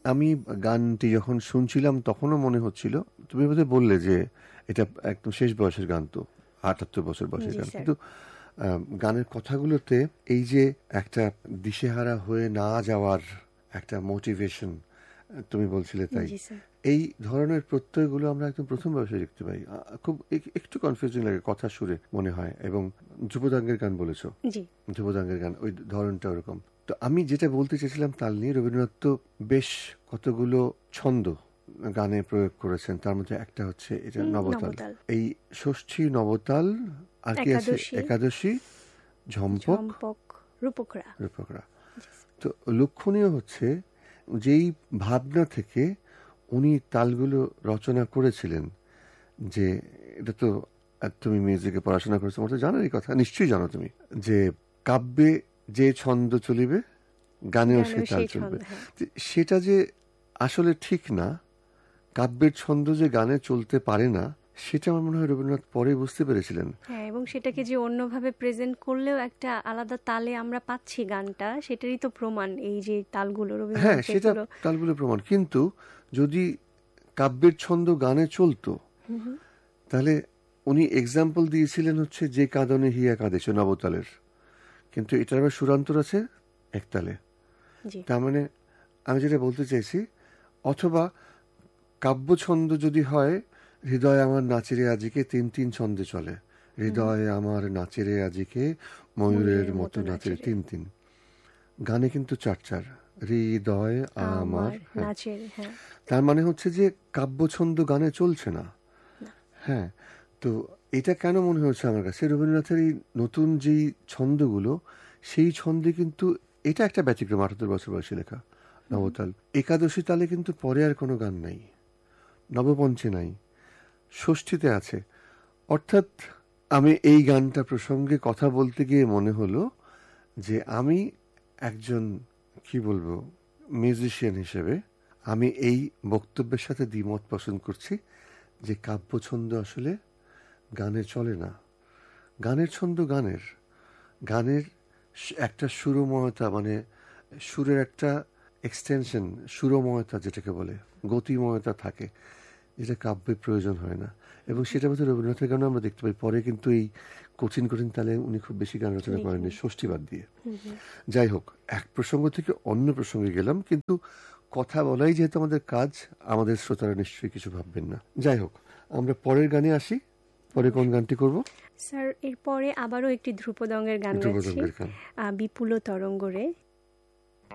আমি গানটি যখন শুনছিলাম তখনও মনে হচ্ছিল, তুমি বোধহয় বললে যে এটা একদম শেষ বয়সের গান, তো ৭৮ বছর বয়সের গান, কিন্তু গানের কথাগুলোতে এই যে একটা দিশেহারা হয়ে না যাওয়ার একটা মোটিভেশন তুমি বলছিলে, তাই এই ধরনের প্রত্যয়গুলো আমরা একদম প্রথম বয়সে দেখতে পাই। খুব একটু কনফিউজিং লাগে কথা সুরে মনে হয়। এবং ধ্রুপদাঙ্গের গান বলেছো, ধ্রুপদাঙ্গের গান ওই ধরনটা ওরকম। তো আমি যেটা বলতে চেয়েছিলাম তাল নিয়ে, রবীন্দ্রনাথ তো বেশ কতগুলো ছন্দ গানে প্রয়োগ করেছেন, তার মধ্যে একটা হচ্ছে এটা নবতাল। এই ষষ্ঠী, নবতাল, আর কি আছে, একাদশী, ঝম্পক, রূপকরা। তো লক্ষণীয় হচ্ছে যেই ভাবনা থেকে উনি তালগুলো রচনা করেছিলেন, যে এটা তো তুমি মিউজিকে পড়াশোনা করেছো, আমার তো জানার এই কথা, নিশ্চয়ই জানো তুমি, যে কাব্যে যে ছন্দ চলিবে গানেও সে তাল চলবে। সেটা যে আসলে ঠিক না, কাব্যের ছন্দ যে গানে চলতে পারে না, সেটা আমার মনে হয় রবীন্দ্রনাথ পরে বুঝতে পেরেছিলেন। হ্যাঁ, এবং সেটাকে যে অন্যভাবে প্রেজেন্ট করলেও একটা আলাদা তালে আমরা পাচ্ছি গানটা, সেটারই তো প্রমাণ এই যে তালগুলো। হ্যাঁ, সেটা তালগুলো প্রমাণ। কিন্তু যদি কাব্যের ছন্দ গানে চলতো, তাহলে উনি এক্সাম্পল দিয়েছিলেন হচ্ছে যে কাঁদনে হিয়া কাঁদেছে, নবতালের, কিন্তু এটার আবার সুরান্তর আছে একতালে। তার মানে আমি যেটা বলতে চাইছি, অথবা কাব্য ছন্দ যদি হয়, হৃদয় আমার নাচেরে আজিকে ৩-৩ ছন্দে চলে, হৃদয় আমার নাচেরে আজিকে ময়ূরের মতো নাচেরে ৩-৩। গানে কিন্তু ৪-৪, হৃদয় আমার নাচেরে। তার মানে হচ্ছে যে কাব্য ছন্দ গানে চলছে না। হ্যাঁ, তো এটা কেন মনে হচ্ছে আমার কাছে, রবীন্দ্রনাথের এই নতুন যেই ছন্দগুলো, সেই ছন্দে কিন্তু এটা একটা ব্যতিক্রম। ৭৮ বছর বয়সে লেখা নবতাল। একাদশী তালে কিন্তু পরে আর কোনো গান নাই, নবপঞ্চে নাই, ষষ্ঠীতে আছে। অর্থাৎ আমি এই গানটা প্রসঙ্গে কথা বলতে গিয়ে মনে হলো যে আমি একজন, কি বলবো, মিউজিশিয়ান হিসেবে আমি এই বক্তব্যের সাথে দ্বিমত পোষণ করছি যে কাব্য ছন্দ আসলে গানে চলে না। গানের ছন্দ গানের একটা সুরময়তা, মানে সুরের একটা এক্সটেনশন, সুরময়তা যেটাকে বলে, গতিময়তা থাকে, যেটা কাব্যে প্রয়োজন হয় না। এবং সেটা বোধহয় রবীন্দ্রনাথের গানে আমরা দেখতে পাই। পরে কিন্তু এই কঠিন তালে উনি খুব বেশি গান রচনা করেননি, ষষ্ঠীবাদ দিয়ে। যাই হোক, এক প্রসঙ্গ থেকে অন্য প্রসঙ্গে গেলাম, কিন্তু কথা বলাই যেহেতু আমাদের কাজ, আমাদের শ্রোতারা নিশ্চয়ই কিছু ভাববেন না। যাই হোক, আমরা পরের গানে আসি। পরে কোন গানটি করব স্যার? এরপরে আবারও একটি ধ্রুপদঙ্গের গান গাচ্ছি, বিপুল তরঙ্গ রে।